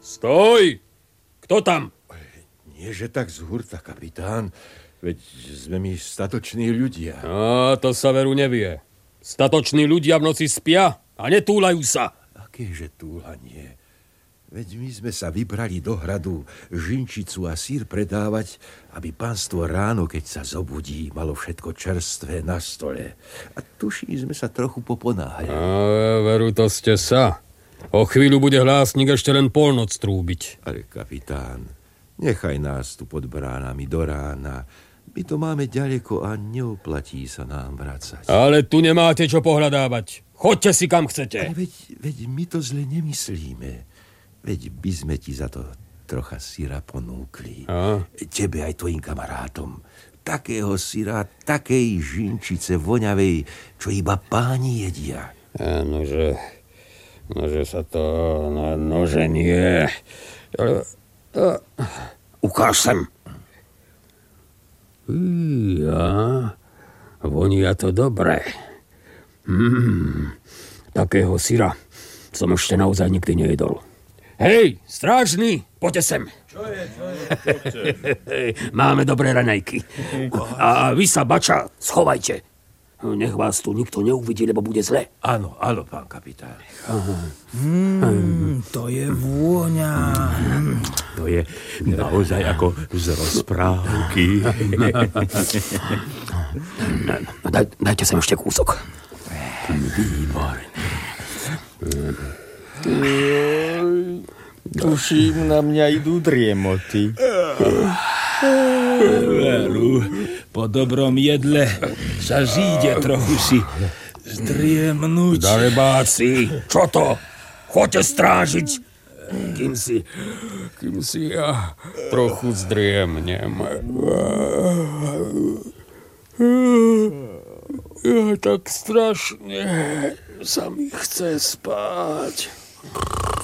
Stoj! Kto tam? Nie, že tak z hurta, kapitán. Veď sme my statoční ľudia. A to sa veru nevie. Statoční ľudia v noci spia a netúlajú sa. Akéže túlanie? Veď my sme sa vybrali do hradu žinčicu a sír predávať, aby pánstvo ráno, keď sa zobudí, malo všetko čerstvé na stole. A tuší sme sa trochu poponáhľať. Veru, to ste sa. O chvíľu bude hlásnik ešte len polnoc trúbiť. Ale kapitán, nechaj nás tu pod bránami do rána. My to máme ďaleko a neoplatí sa nám vracať. Ale tu nemáte čo pohľadávať. Choďte si kam chcete. Ale veď my to zle nemyslíme. Veď by sme ti za to trocha syra ponúkli. A? Tebe aj tvojim kamarátom. Takého syra, takej žinčice voňavej, čo iba páni jedia. Nože sa to... Nože nie. Ukáž sem. Vonia to dobre. Takého syra som ešte naozaj nikdy nejedol. Hej, strážny, poďte sem. Čo je? Máme dobré raňajky. A vy sa, bača, schovajte. Nech vás tu nikto neuvidí, lebo bude zle. Áno, pán kapitán. To je vôňa. To je naozaj ako z rozprávky. Dajte sem ešte kúsok. Výborné. Tuším, na mňa idú driemoty. Veru, po dobrom jedle sa zíde trochu si zdriemnúť. Darebáci, čo to? Choďte strážiť, kým si ja trochu zdriemnem. Ja tak strašne sa mi chce spať.